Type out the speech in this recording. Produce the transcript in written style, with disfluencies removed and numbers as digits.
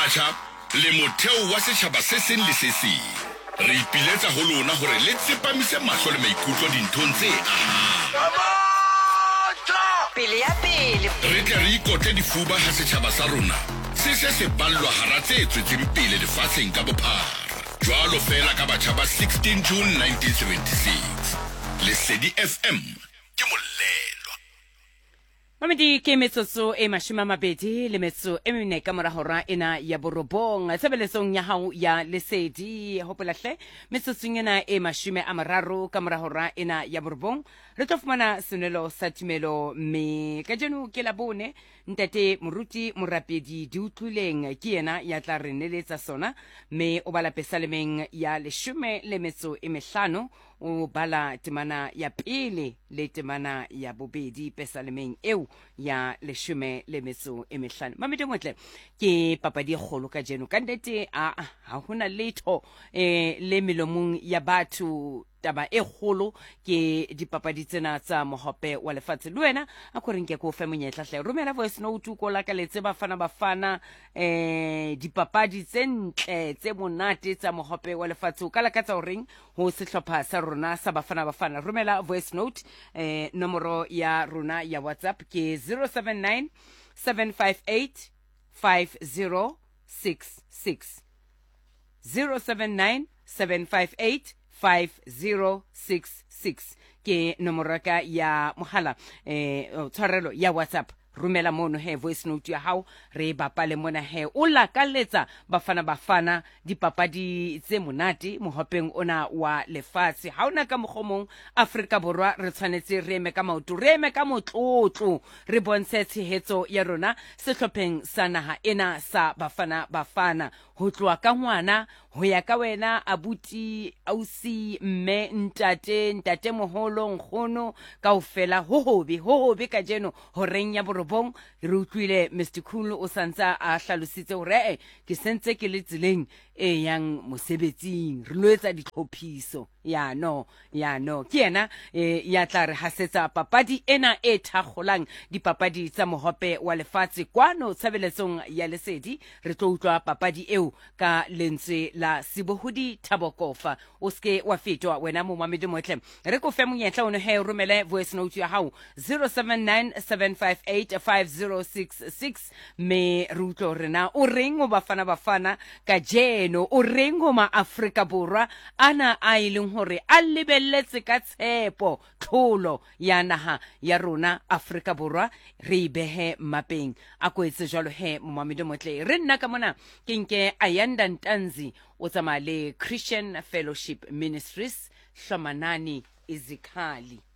batjha le motheo wa setjhaba se seng le se seng re ipiletsa ho lona hore le tsepamise mahlo le maikutlo dinthong tse pele ya pele re tle re ikotle difuba ha setjhaba sa rona se ballwa hara tse tswetseng pele lefatsheng ka bophara jwalo fela ka batjha ba 16 June 1976 Lesedi FM ke molelwa Mamedi ke metsotso e mashima mabedi le metso e mene ka mora hora ena ya borobong tsebeletsong ya hao ya Lesedi hopolahle metsotsong ena e mashime a mararo ka mora hora ena ya borobong re tlo fumana senelo sa tumelo me ka jeno ke la bone ntate moruti morapedi di utlwileng ke yena ya tla re neletsa sona me o bala pesalemeng ya 15 o bala temana ya pele le temana ya bobedi pesalemeng eo ya 15 mamedi motle ke papadi kgolo ka jeno ka nnete ha hona letho le melomong ya batho taba e kgolo ke dipapadi tsena tsa mohope wa lefatshe le wena a koreng ke go fe monyetla hle romela voice note ko la ka letse bafana dipapadi tse ntle tse monate tsa mohope wa lefatshe o ka la ka tsa reng ho sehlopha sa rona sa bafana romela voice note nomoro ya rona ya WhatsApp ke 079 758 5066 079 758 5066 ke nomoro ka ya mohala tshwarelo ya WhatsApp rumela mono he voice note ya hao re bapale mona he o la kaletsa bafana dipapadi tse monate mohopeng ona wa lefatshe ha ona ka mogomong Afrika Borwa re tshwanetse re eme ka maoto re eme ka motlotlo re bontshe tshehetso ya rona sehlopheng sa naha ena sa bafana ho tloa ka ngwana ho ya ka wena abuti ausi mme ntate moholo nkgono kaofela ho hobe ka jeno ho reng ya borobong re utlwile Mr Cool o santsa a hlalositse hore ke sentse ke le tseleng e yang mosebetsing re loetsa ditlhophiso ya no ke yena ya tla re hasetsa papadi ena e thakgolang dipapadi tsa mohope wa lefatshe kwano tshabeletsong ya Lesedi re tlo utlwa papadi eo ka lentswe la Sibohudi Tabokofa o ske wa fetwa wena mo mamedi motle re ko fe monyetla ono he romele voice note ya hao 0797585066 me ruto rena o reng o bafana ka jeno o reng o ma Afrika Borwa ana a ileng hore a lebelletse ka tshepo tlholo ya naha ya rona Afrika Borwa re behe mapeng a koetse jalo he momamedi motle re nna ka mona ke nke Ayanda Ntanzi o tsamaya le Christian Fellowship Ministries Hlomanani Izikhali